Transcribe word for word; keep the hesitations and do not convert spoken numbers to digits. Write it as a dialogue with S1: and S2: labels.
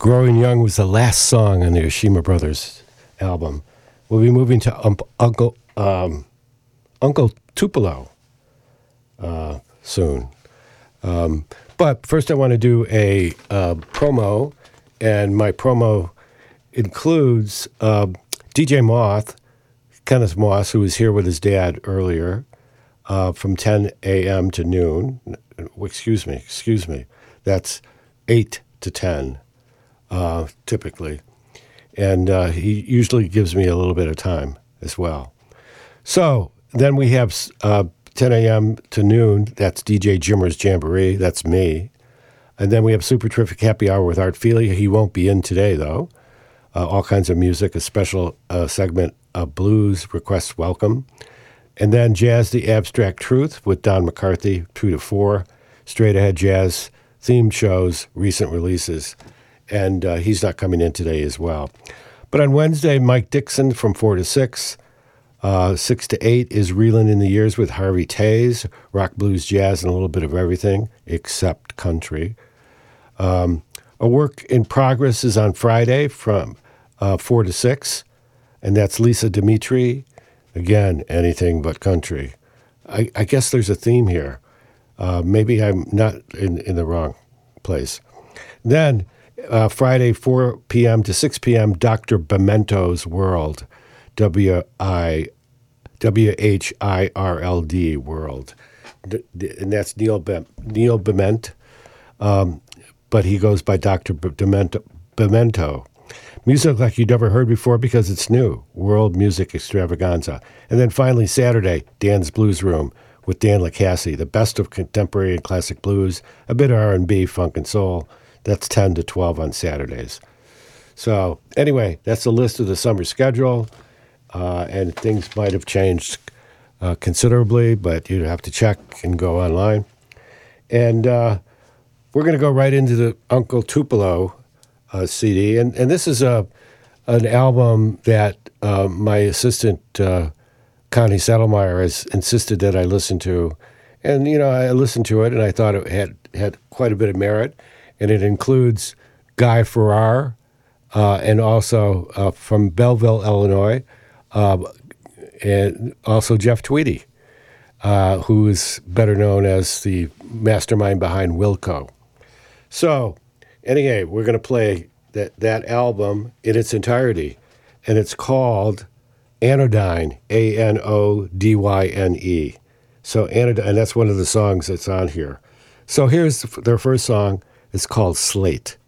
S1: Growing Young was the last song on the Oshima Brothers album. We'll be moving to um, Uncle um, Uncle Tupelo uh, soon. Um, but first I want to do a uh, promo, and my promo includes uh, D J Moth, Kenneth Moss, who was here with his dad earlier, uh, from ten a.m. to noon. Excuse me, excuse me. That's eight to ten, uh, typically. And uh, he usually gives me a little bit of time as well. So then we have uh, ten a.m. to noon. That's D J Jimmer's Jamboree. That's me. And then we have Super Terrific Happy Hour with Art Feely. He won't be in today, though. Uh, all kinds of music, a special uh, segment of blues requests welcome. And then Jazz the Abstract Truth with Don McCarthy, two to four. Straight ahead jazz, themed shows, recent releases. And uh, he's not coming in today as well. But on Wednesday, Mike Dixon from four to six. Uh, six to eight is Reelin' in the Years with Harvey Tays, rock, blues, jazz, and a little bit of everything except country. Um, a work in progress is on Friday from uh, four to six, and that's Lisa Dimitri. Again, anything but country. I, I guess there's a theme here. Uh, maybe I'm not in, in the wrong place. Then uh, Friday, four p.m. to six p.m., Doctor Bimento's World, W I W H I R L D World. And that's Neil, Bem- Neil Bement, um, but he goes by Doctor Bimento. Bimento. Music like you'd never heard before because it's new. World Music Extravaganza. And then finally, Saturday, Dan's Blues Room with Dan LaCassie, the best of contemporary and classic blues, a bit of R and B, funk, and soul. That's ten to twelve on Saturdays. So anyway, that's a list of the summer schedule, uh, and things might have changed uh, considerably, but you'd have to check and go online. And uh, we're going to go right into the Uncle Tupelo uh, C D, and and this is a an album that uh, my assistant uh, Connie Settlemeyer has insisted that I listen to, and you know I listened to it and I thought it had had quite a bit of merit, and it includes Guy Farrar, uh, and also uh, from Belleville, Illinois, uh, and also Jeff Tweedy, uh, who is better known as the mastermind behind Wilco. So, anyway, we're going to play that, that album in its entirety, and it's called Anodyne, A N O D Y N E. So, Anodyne, and that's one of the songs that's on here. So here's their first song. It's called Slate.